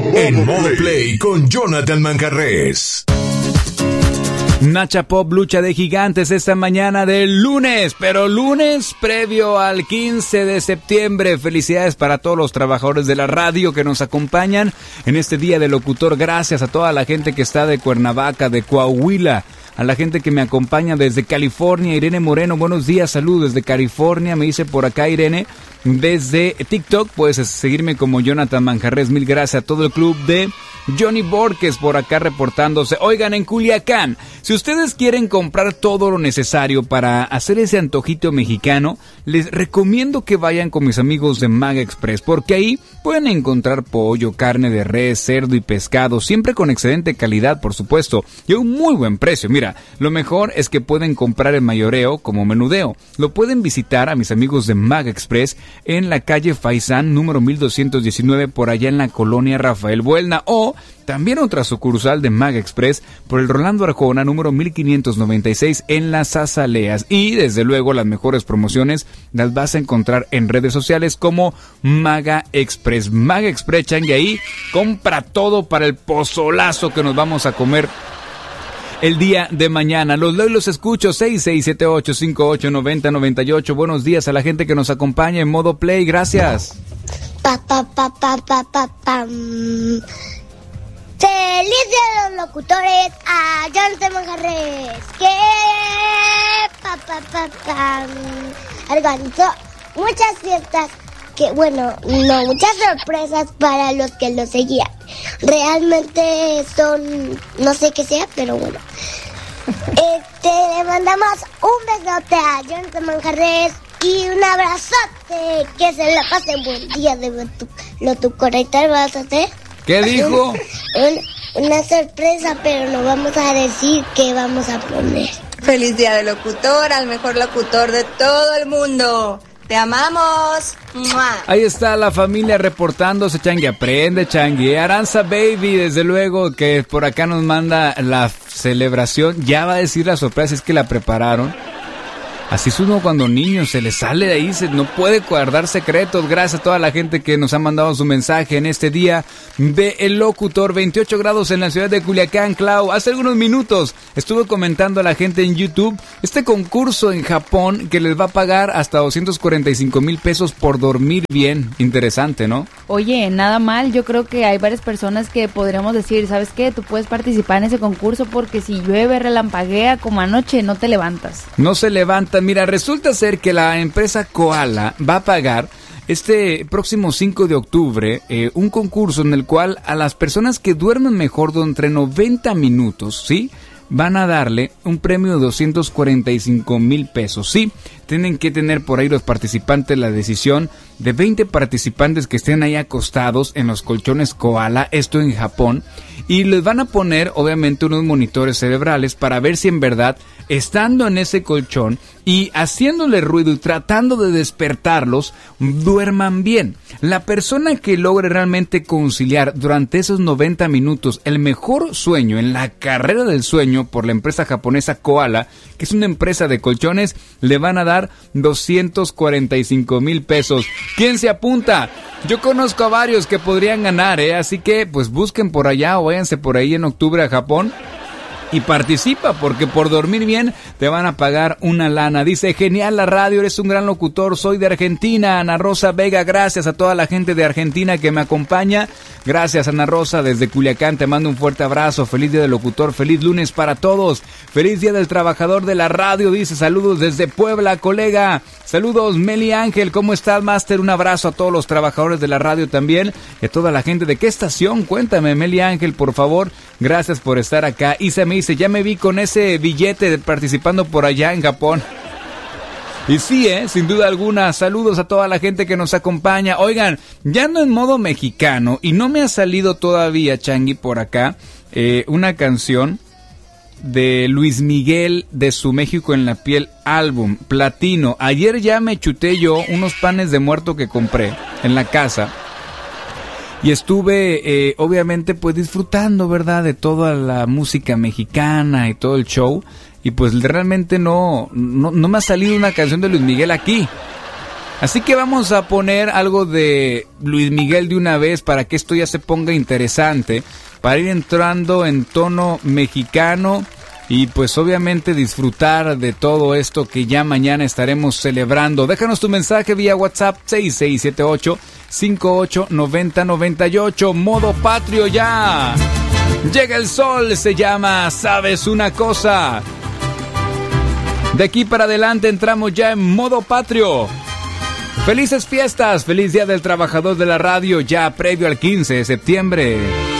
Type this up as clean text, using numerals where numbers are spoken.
En modo play con Jonathan Manjarrés. Nacha Pop lucha de gigantes esta mañana del lunes, pero lunes previo al 15 de septiembre. Felicidades para todos los trabajadores de la radio que nos acompañan en este día de locutor. Gracias a toda la gente que está de Cuernavaca, de Coahuila, a la gente que me acompaña desde California. Irene Moreno, buenos días, saludos desde California, me dice por acá Irene. Desde TikTok puedes seguirme como Jonathan Manjarrés. Mil gracias a todo el club de Johnny Borges por acá reportándose. Oigan, en Culiacán, si ustedes quieren comprar todo lo necesario para hacer ese antojito mexicano, les recomiendo que vayan con mis amigos de Maga Express, porque ahí pueden encontrar pollo, carne de res, cerdo y pescado, siempre con excelente calidad, por supuesto, y a un muy buen precio. Mira, lo mejor es que pueden comprar el mayoreo como menudeo. Lo pueden visitar a mis amigos de Maga Express en la calle Faisán, número 1219, por allá en la colonia Rafael Buelna, o también otra sucursal de Maga Express por el Rolando Arjona, número 1596, en las Azaleas. Y desde luego las mejores promociones las vas a encontrar en redes sociales como Maga Express. Maga Express, changue, ahí compra todo para el pozolazo que nos vamos a comer el día de mañana. Los leo y los escucho. 6678589098. Buenos días a la gente que nos acompaña en modo play. Gracias. Feliz día de los locutores a Jonathan Manjarrés, que organizó muchas fiestas, que bueno, no, muchas sorpresas para los que lo seguían. Realmente son, no sé qué sea, pero bueno. Le mandamos un besote a Jonathan Manjarrés y un abrazote, que se la pasen buen día de locutor. ¿Vas a hacer? ¿Qué dijo? Una sorpresa, pero no vamos a decir qué vamos a poner. Feliz día de locutor, al mejor locutor de todo el mundo. ¡Te amamos! ¡Mua! Ahí está la familia reportándose, Changue. Aprende, Changue. Aranza Baby, desde luego, que por acá nos manda la celebración. Ya va a decir la sorpresa, es que la prepararon. Así es uno cuando niño, se le sale de ahí, no puede guardar secretos. Gracias a toda la gente que nos ha mandado su mensaje en este día de El Locutor. 28 grados en la ciudad de Culiacán, Clau. Hace algunos minutos estuve comentando a la gente en YouTube este concurso en Japón que les va a pagar hasta 245,000 pesos por dormir bien. Interesante, ¿no? Oye, nada mal. Yo creo que hay varias personas que podríamos decir, ¿sabes qué? Tú puedes participar en ese concurso porque si llueve, relampaguea como anoche, no te levantas. No se levanta. Mira, resulta ser que la empresa Koala va a pagar este próximo 5 de octubre un concurso en el cual a las personas que duermen mejor durante 90 minutos, ¿sí?, van a darle un premio de 245,000 pesos. Sí, tienen que tener por ahí los participantes la decisión de 20 participantes que estén ahí acostados en los colchones Koala, esto en Japón, y les van a poner obviamente unos monitores cerebrales para ver si en verdad, estando en ese colchón y haciéndole ruido y tratando de despertarlos, duerman bien. La persona que logre realmente conciliar durante esos 90 minutos el mejor sueño en la carrera del sueño por la empresa japonesa Koala, que es una empresa de colchones, le van a dar 245,000 pesos. ¿Quién se apunta? Yo conozco a varios que podrían ganar, así que pues busquen por allá o váyanse por ahí en octubre a Japón y participa, porque por dormir bien te van a pagar una lana. Dice, genial la radio, eres un gran locutor, soy de Argentina, Ana Rosa Vega. Gracias a toda la gente de Argentina que me acompaña. Gracias, Ana Rosa, desde Culiacán, te mando un fuerte abrazo. Feliz día del locutor, feliz lunes para todos. Feliz día del trabajador de la radio, dice, saludos desde Puebla, colega. Saludos, Meli Ángel, ¿cómo estás, Master? Un abrazo a todos los trabajadores de la radio también, y a toda la gente. ¿De qué estación? Cuéntame, Meli Ángel, por favor. Gracias por estar acá. Isa me dice, ya me vi con ese billete participando por allá en Japón. Y sí, sin duda alguna, saludos a toda la gente que nos acompaña. Oigan, ya ando en modo mexicano y no me ha salido todavía, Changi, por acá, una canción de Luis Miguel de su México en la piel álbum, platino. Ayer ya me chuté yo unos panes de muerto que compré en la casa. Y estuve, obviamente, pues disfrutando, ¿verdad?, de toda la música mexicana y todo el show. Y pues realmente no me ha salido una canción de Luis Miguel aquí. Así que vamos a poner algo de Luis Miguel de una vez para que esto ya se ponga interesante, para ir entrando en tono mexicano y pues obviamente disfrutar de todo esto que ya mañana estaremos celebrando. Déjanos tu mensaje vía WhatsApp 6678-589098. Modo patrio ya. Llega el sol, se llama ¿Sabes una cosa? De aquí para adelante entramos ya en modo patrio. Felices fiestas, feliz Día del Trabajador de la Radio, ya previo al 15 de septiembre.